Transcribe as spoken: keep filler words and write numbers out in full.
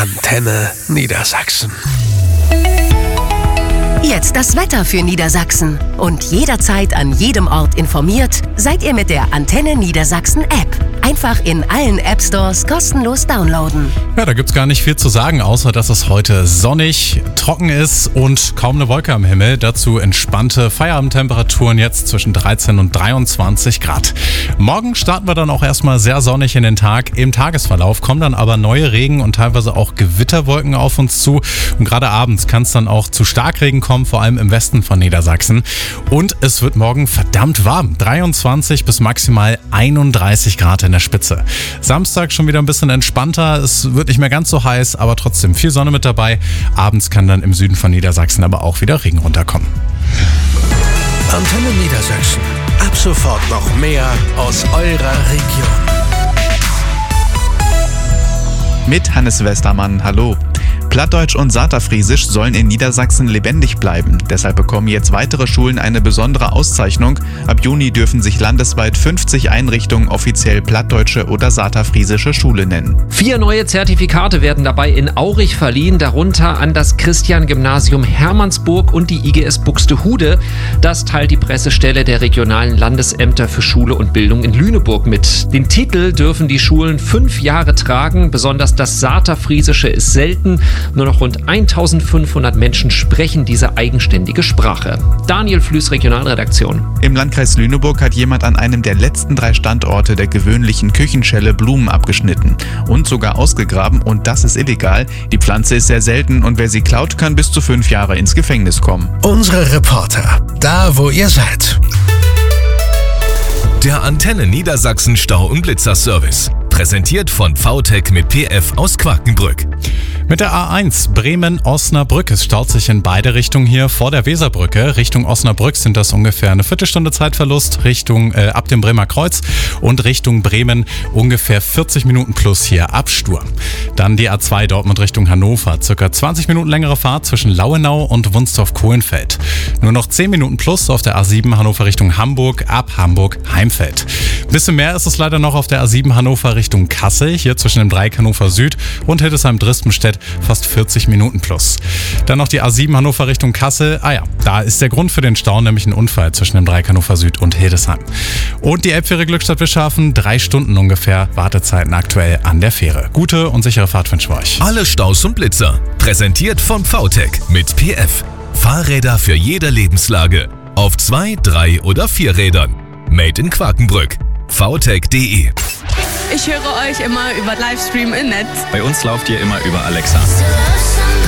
Antenne Niedersachsen. Jetzt das Wetter für Niedersachsen. Und jederzeit an jedem Ort informiert seid ihr mit der Antenne Niedersachsen App. Einfach in allen App Stores kostenlos downloaden. Ja, da gibt's gar nicht viel zu sagen, außer dass es heute sonnig, trocken ist und kaum eine Wolke am Himmel. Dazu entspannte Feierabendtemperaturen jetzt zwischen dreizehn und dreiundzwanzig Grad. Morgen starten wir dann auch erstmal sehr sonnig in den Tag. Im Tagesverlauf kommen dann aber neue Regen- und teilweise auch Gewitterwolken auf uns zu. Und gerade abends kann es dann auch zu Starkregen kommen, vor allem im Westen von Niedersachsen. Und es wird morgen verdammt warm. dreiundzwanzig bis maximal einunddreißig Grad in der Spitze. Samstag schon wieder ein bisschen entspannter. Es wird nicht mehr ganz so heiß, aber trotzdem viel Sonne mit dabei. Abends kann dann im Süden von Niedersachsen aber auch wieder Regen runterkommen. Antenne Niedersachsen. Ab sofort noch mehr aus eurer Region. Mit Hannes Westermann, hallo. Plattdeutsch und Saterfriesisch sollen in Niedersachsen lebendig bleiben. Deshalb bekommen jetzt weitere Schulen eine besondere Auszeichnung. Ab Juni dürfen sich landesweit fünfzig Einrichtungen offiziell plattdeutsche oder saterfriesische Schule nennen. Vier neue Zertifikate werden dabei in Aurich verliehen, darunter an das Christian-Gymnasium Hermannsburg und die I G S Buxtehude. Das teilt die Pressestelle der regionalen Landesämter für Schule und Bildung in Lüneburg mit. Den Titel dürfen die Schulen fünf Jahre tragen. Besonders das Saterfriesische ist selten. Nur noch rund eintausendfünfhundert Menschen sprechen diese eigenständige Sprache. Daniel Flüß, Regionalredaktion. Im Landkreis Lüneburg hat jemand an einem der letzten drei Standorte der gewöhnlichen Küchenschelle Blumen abgeschnitten und sogar ausgegraben, und das ist illegal. Die Pflanze ist sehr selten und wer sie klaut, kann bis zu fünf Jahre ins Gefängnis kommen. Unsere Reporter, da wo ihr seid. Der Antenne Niedersachsen Stau- und Blitzer-Service. Präsentiert von V T E C mit P F aus Quakenbrück. Mit der A eins Bremen-Osnabrück. Es staut sich in beide Richtungen hier vor der Weserbrücke. Richtung Osnabrück sind das ungefähr eine Viertelstunde Zeitverlust, Richtung äh, ab dem Bremer Kreuz, und Richtung Bremen ungefähr vierzig Minuten plus hier ab Stur. Dann die A zwei Dortmund Richtung Hannover. Circa zwanzig Minuten längere Fahrt zwischen Lauenau und Wunstorf-Kohlenfeld. Nur noch zehn Minuten plus auf der A sieben Hannover Richtung Hamburg ab Hamburg-Heimfeld. Ein bisschen mehr ist es leider noch auf der A sieben Hannover Richtung Kassel, hier zwischen dem Dreieck Hannover Süd und Hildesheim-Drispenstedt, fast vierzig Minuten plus. Dann noch die A sieben Hannover Richtung Kassel. Ah ja, da ist der Grund für den Stau, nämlich ein Unfall zwischen dem Dreieck Hannover Süd und Hildesheim. Und die Elbfähre Glückstadt-Wischhafen, drei Stunden ungefähr Wartezeiten aktuell an der Fähre. Gute und sichere Fahrt wünschen wir euch. Alle Staus und Blitzer. Präsentiert von V T E C mit P F. Fahrräder für jede Lebenslage. Auf zwei, drei oder vier Rädern. Made in Quakenbrück. v t e c punkt d e. Ich höre euch immer über Livestream im Netz. Bei uns lauft ihr immer über Alexa. So